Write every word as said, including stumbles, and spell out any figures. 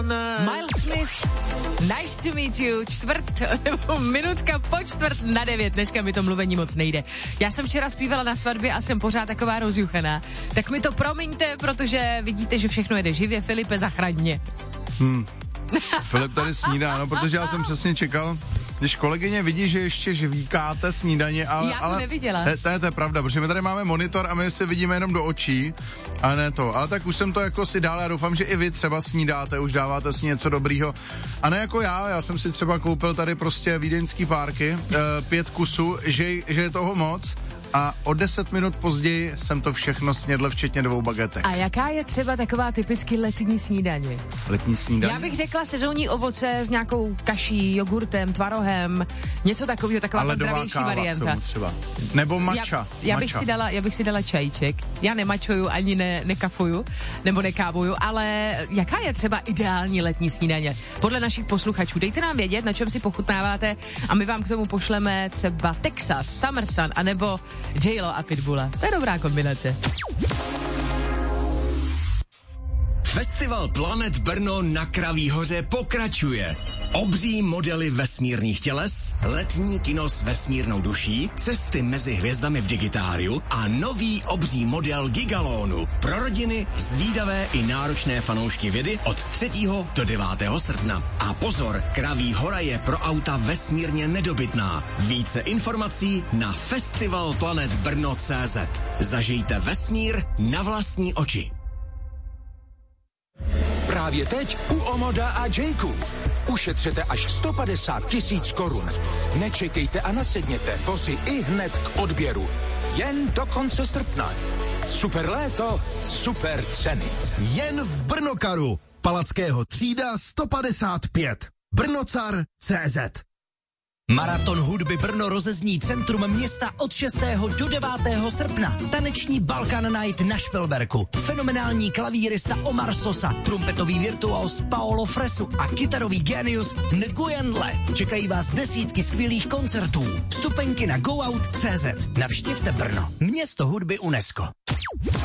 Miles Smith, nice to meet you, čtvrt, nebo minutka po čtvrt na devět, dneška mi to mluvení moc nejde. Já jsem včera zpívala na svatbě a jsem pořád taková rozjuchaná. Tak mi to promiňte, protože vidíte, že všechno jede živě. Filipe, zachraň mě. Hmm. Filip tady snídá, no, protože já jsem přesně čekal, když kolegyně vidí, že ještě žvíkáte snídaně, ale... Já to ale, neviděla. To, to, je, to je pravda, protože my tady máme monitor a my si vidíme jenom do očí a ne to. Ale tak už jsem to jako si dal, já doufám, že i vy třeba snídáte, už dáváte si něco dobrýho. A ne jako já, já jsem si třeba koupil tady prostě vídeňský párky, e, pět kusů, že, že je toho moc. A o deset minut později jsem to všechno snědl, včetně dvou bagetek. A jaká je třeba taková typicky letní snídaně? Letní snídaně? Já bych řekla sezónní ovoce s nějakou kaší, jogurtem, tvarohem, něco takového, taková zdravější varianta. Třeba. Nebo matcha. Já, já, bych matcha. si dala, já bych si dala čajíček. Já nemačuju ani ne, nekafuju, nebo nekávuju, ale jaká je třeba ideální letní snídaně? Podle našich posluchačů dejte nám vědět, na čem si pochutnáváte a my vám k tomu pošleme třeba Texas, Summer Sun, anebo J-Lo a Pitbulla. To je dobrá kombinace. Festival Planet Brno na Kraví hoře pokračuje. Obří modely vesmírných těles, letní kino s vesmírnou duší, cesty mezi hvězdami v digitáriu a nový obří model Gigalonu pro rodiny, zvídavé i náročné fanoušky vědy od třetího do devátého srpna. A pozor, Kraví hora je pro auta vesmírně nedobytná. Více informací na festivalplanetbrno tečka cé zet. Zažijte vesmír na vlastní oči. Právě teď u Omoda a Jayku. Ušetřete až sto padesát tisíc korun. Nečekejte a nasedněte, vozy i hned k odběru. Jen do konce srpna. Super léto, super ceny. Jen v Brnokaru. Palackého třída sto padesát pět. brnocar tečka cé zet. Maraton hudby Brno rozezní centrum města od šestého do devátého srpna. Taneční Balkan Night na Špelberku. Fenomenální klavírista Omar Sosa, trumpetový virtuos Paolo Fresu a kytarový genius Nguyen Le. Čekají vás desítky skvělých koncertů. Vstupenky na go out tečka cé zet. Navštivte Brno. Město hudby UNESCO.